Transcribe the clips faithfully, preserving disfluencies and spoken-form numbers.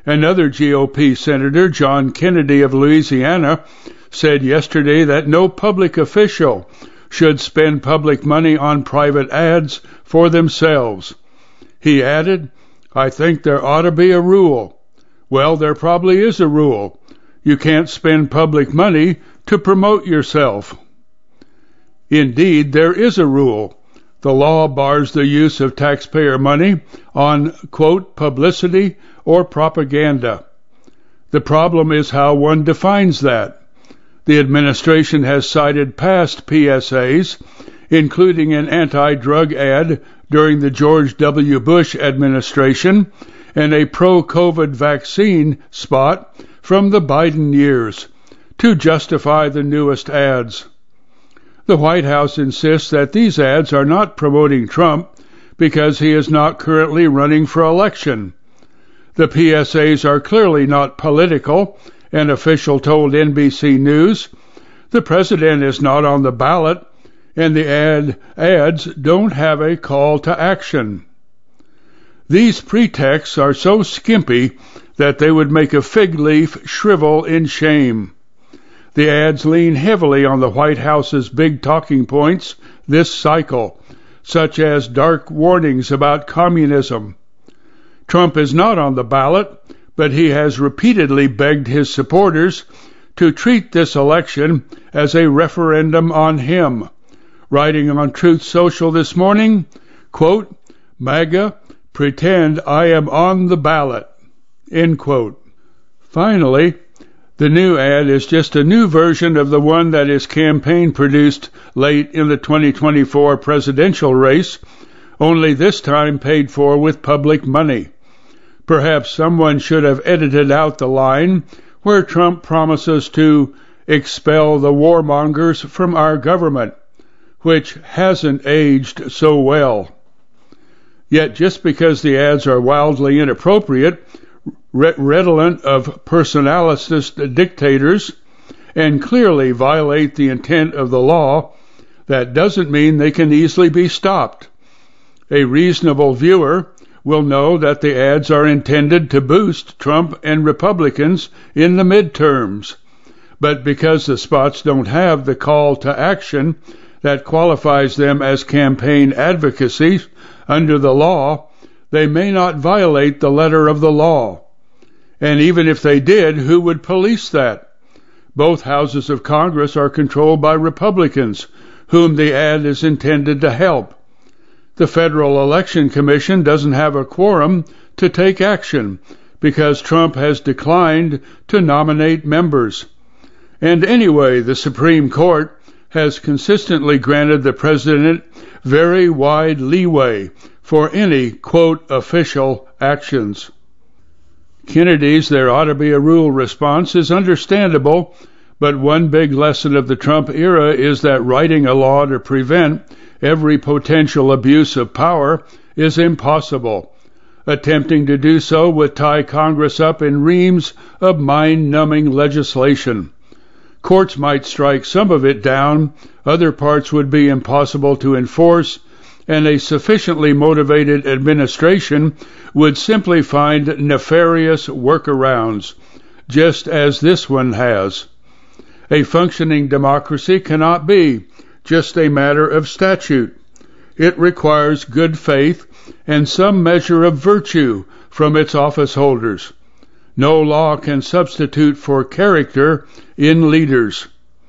Another G O P Senator, John Kennedy of Louisiana, said yesterday that no public official should spend public money on private ads for themselves. He added, "I think there ought to be a rule." Well, there probably is a rule. You can't spend public money to promote yourself. Indeed, there is a rule. The law bars the use of taxpayer money on, quote, publicity or propaganda. The problem is how one defines that. The administration has cited past P S As, including an anti-drug ad during the George W. Bush administration and a pro-COVID vaccine spot from the Biden years, to justify the newest ads. The White House insists that these ads are not promoting Trump because he is not currently running for election. The P S As are clearly not political. An official told N B C News, "The president is not on the ballot, and the ad ads don't have a call to action." These pretexts are so skimpy that they would make a fig leaf shrivel in shame. The ads lean heavily on the White House's big talking points this cycle, such as dark warnings about communism. Trump is not on the ballot, but he has repeatedly begged his supporters to treat this election as a referendum on him, writing on Truth Social this morning, quote, "MAGA, pretend I am on the ballot," end quote. Finally, the new ad is just a new version of the one that his campaign produced late in the twenty twenty-four presidential race, only this time paid for with public money. Perhaps someone should have edited out the line where Trump promises to expel the warmongers from our government, which hasn't aged so well. Yet just because the ads are wildly inappropriate, redolent of personalist dictators, and clearly violate the intent of the law, that doesn't mean they can easily be stopped. A reasonable viewer will know that the ads are intended to boost Trump and Republicans in the midterms. But because the spots don't have the call to action that qualifies them as campaign advocacy under the law, they may not violate the letter of the law. And even if they did, who would police that? Both houses of Congress are controlled by Republicans, whom the ad is intended to help. The Federal Election Commission doesn't have a quorum to take action because Trump has declined to nominate members. And anyway, the Supreme Court has consistently granted the president very wide leeway for any, quote, official actions. Kennedy's "there ought to be a rule" response is understandable, but one big lesson of the Trump era is that writing a law to prevent every potential abuse of power is impossible. Attempting to do so would tie Congress up in reams of mind-numbing legislation. Courts might strike some of it down, other parts would be impossible to enforce, and a sufficiently motivated administration would simply find nefarious workarounds, just as this one has. A functioning democracy cannot be just a matter of statute. It requires good faith and some measure of virtue from its office holders. No law can substitute for character in leaders.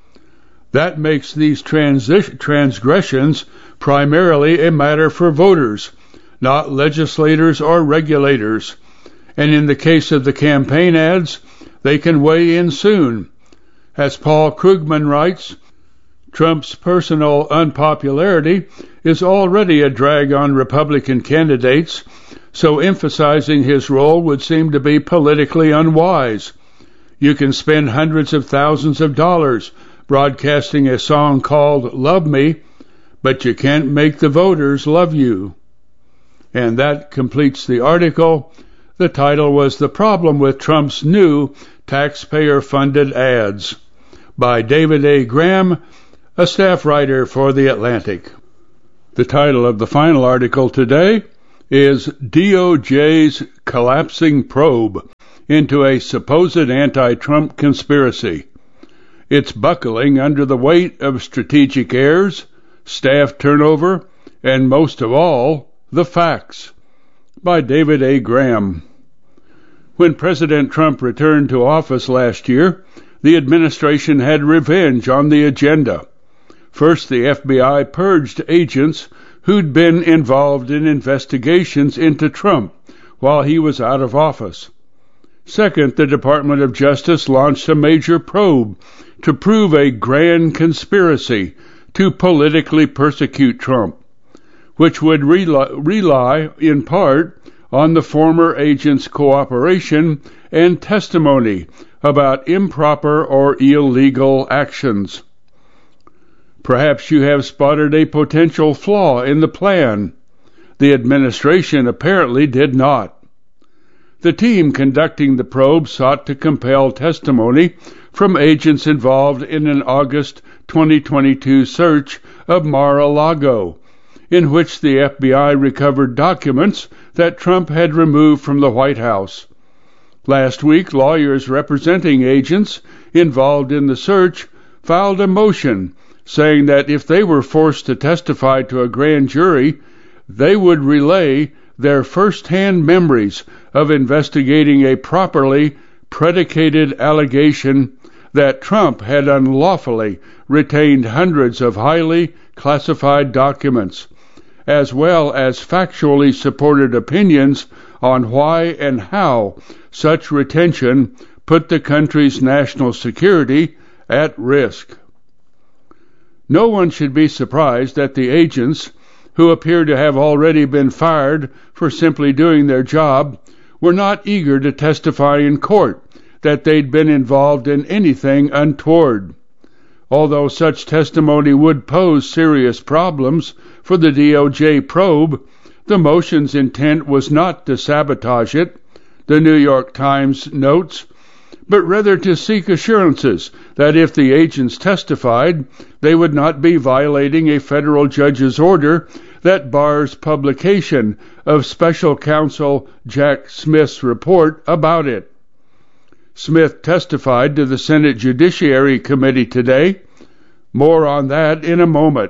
That makes these transi- transgressions primarily a matter for voters, not legislators or regulators. And in the case of the campaign ads, they can weigh in soon. As Paul Krugman writes, Trump's personal unpopularity is already a drag on Republican candidates, so emphasizing his role would seem to be politically unwise. You can spend hundreds of thousands of dollars broadcasting a song called "Love Me," but you can't make the voters love you. And that completes the article. The title was "The Problem with Trump's New Taxpayer-Funded Ads" by David A. Graham, a staff writer for The Atlantic. The title of the final article today is "D O J's Collapsing Probe into a supposed anti-Trump conspiracy. It's buckling under the weight of strategic errors, staff turnover, and most of all, the facts. By David A. Graham. When President Trump returned to office last year, the administration had revenge on the agenda. First, the F B I purged agents who'd been involved in investigations into Trump while he was out of office. Second, the Department of Justice launched a major probe to prove a grand conspiracy to politically persecute Trump, which would rely, rely in part on the former agent's cooperation and testimony about improper or illegal actions. Perhaps you have spotted a potential flaw in the plan. The administration apparently did not. The team conducting the probe sought to compel testimony from agents involved in an August twenty twenty-two search of Mar-a-Lago, in which the F B I recovered documents that Trump had removed from the White House. Last week, lawyers representing agents involved in the search filed a motion saying that if they were forced to testify to a grand jury, they would relay their first-hand memories of investigating a properly predicated allegation that Trump had unlawfully retained hundreds of highly classified documents, as well as factually supported opinions on why and how such retention put the country's national security at risk. No one should be surprised that the agents, who appear to have already been fired for simply doing their job, were not eager to testify in court that they'd been involved in anything untoward. Although such testimony would pose serious problems for the D O J probe, the motion's intent was not to sabotage it, the New York Times notes, but rather to seek assurances that if the agents testified, they would not be violating a federal judge's order that bars publication of Special Counsel Jack Smith's report about it. Smith testified to the Senate Judiciary Committee today. More on that in a moment.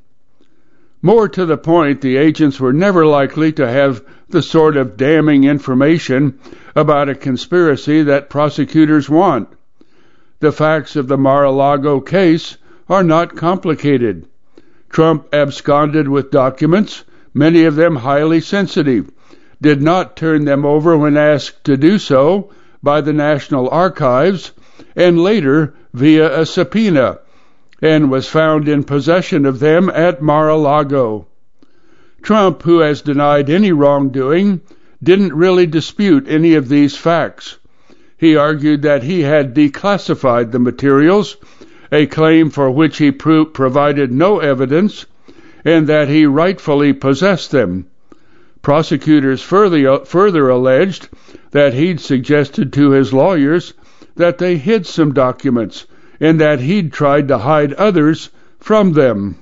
More to the point, the agents were never likely to have the sort of damning information about a conspiracy that prosecutors want. The facts of the Mar-a-Lago case are not complicated. Trump absconded with documents, many of them highly sensitive, did not turn them over when asked to do so by the National Archives, and later via a subpoena, and was found in possession of them at Mar-a-Lago. Trump, who has denied any wrongdoing, didn't really dispute any of these facts. He argued that he had declassified the materials, a claim for which he pro- provided no evidence, and that he rightfully possessed them. Prosecutors further, further alleged that he'd suggested to his lawyers that they hid some documents and that he'd tried to hide others from them.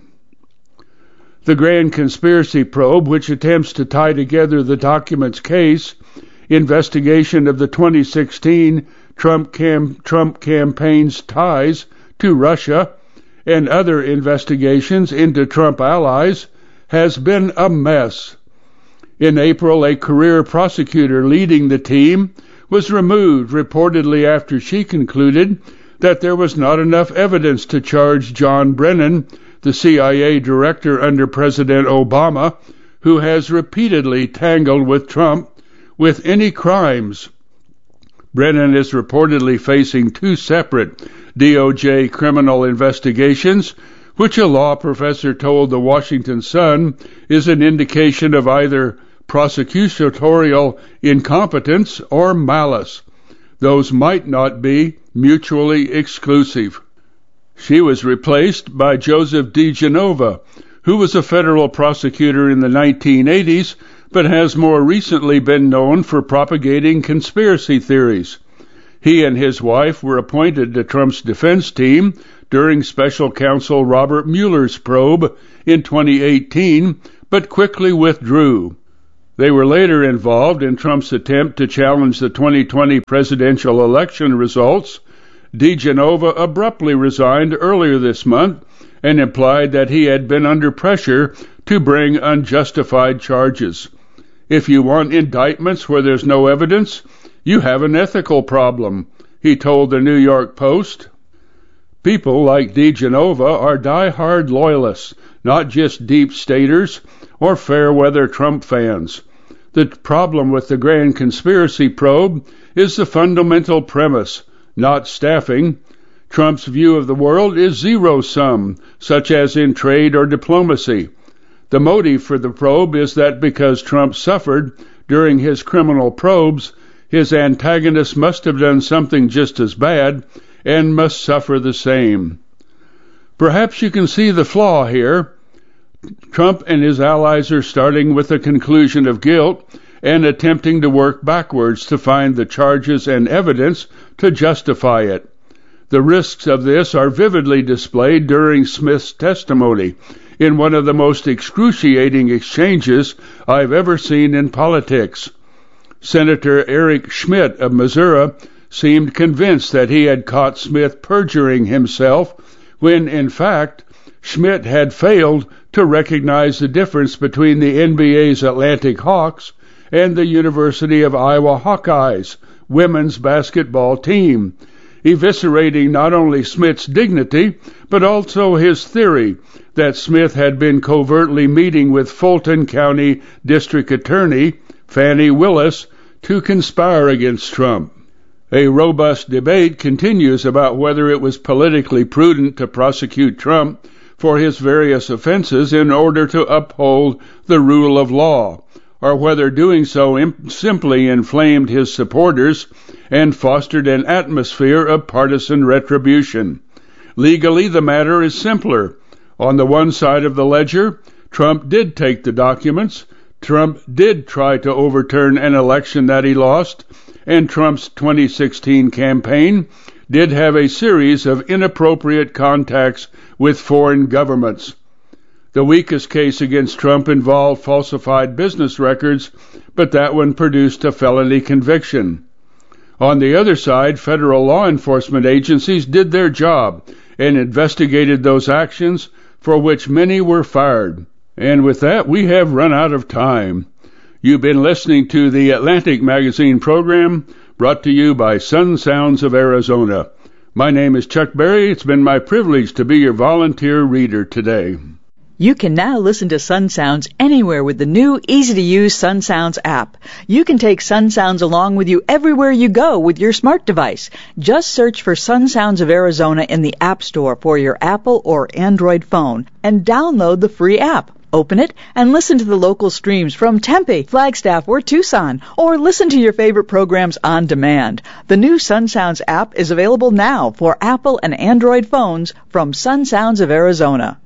The grand conspiracy probe, which attempts to tie together the documents case, investigation of the twenty sixteen Trump, cam- Trump campaign's ties to Russia, and other investigations into Trump allies, has been a mess. In April, a career prosecutor leading the team was removed, reportedly after she concluded that there was not enough evidence to charge John Brennan, the C I A director under President Obama, who has repeatedly tangled with Trump, with any crimes. Brennan is reportedly facing two separate D O J criminal investigations, which a law professor told the Washington Sun is an indication of either prosecutorial incompetence or malice. Those might not be mutually exclusive. She was replaced by Joseph DiGenova, who was a federal prosecutor in the nineteen eighties, but has more recently been known for propagating conspiracy theories. He and his wife were appointed to Trump's defense team during Special Counsel Robert Mueller's probe in twenty eighteen, but quickly withdrew. They were later involved in Trump's attempt to challenge the twenty twenty presidential election results. DeGenova abruptly resigned earlier this month and implied that he had been under pressure to bring unjustified charges. If you want indictments where there's no evidence, you have an ethical problem, he told the New York Post. People like DeGenova are die-hard loyalists, not just deep staters or fair-weather Trump fans. The problem with the grand conspiracy probe is the fundamental premise, not staffing. Trump's view of the world is zero-sum, such as in trade or diplomacy. The motive for the probe is that because Trump suffered during his criminal probes, his antagonist must have done something just as bad and must suffer the same. Perhaps you can see the flaw here. Trump and his allies are starting with the conclusion of guilt and attempting to work backwards to find the charges and evidence to justify it. The risks of this are vividly displayed during Smith's testimony in one of the most excruciating exchanges I've ever seen in politics. Senator Eric Schmidt of Missouri seemed convinced that he had caught Smith perjuring himself when, in fact, Schmidt had failed to recognize the difference between the N B A's Atlantic Hawks and the University of Iowa Hawkeyes women's basketball team, eviscerating not only Smith's dignity, but also his theory that Smith had been covertly meeting with Fulton County District Attorney Fannie Willis to conspire against Trump. A robust debate continues about whether it was politically prudent to prosecute Trump for his various offenses in order to uphold the rule of law, or whether doing so imp- simply inflamed his supporters and fostered an atmosphere of partisan retribution. Legally, the matter is simpler. On the one side of the ledger, Trump did take the documents, Trump did try to overturn an election that he lost, and Trump's twenty sixteen campaign did have a series of inappropriate contacts with foreign governments. The weakest case against Trump involved falsified business records, but that one produced a felony conviction. On the other side, federal law enforcement agencies did their job and investigated those actions for which many were fired. And with that, we have run out of time. You've been listening to the Atlantic Magazine program, brought to you by Sun Sounds of Arizona. My name is Chuck Berry. It's been my privilege to be your volunteer reader today. You can now listen to Sun Sounds anywhere with the new, easy-to-use Sun Sounds app. You can take Sun Sounds along with you everywhere you go with your smart device. Just search for Sun Sounds of Arizona in the App Store for your Apple or Android phone and download the free app. Open it and listen to the local streams from Tempe, Flagstaff, or Tucson, or listen to your favorite programs on demand. The new Sun Sounds app is available now for Apple and Android phones from Sun Sounds of Arizona.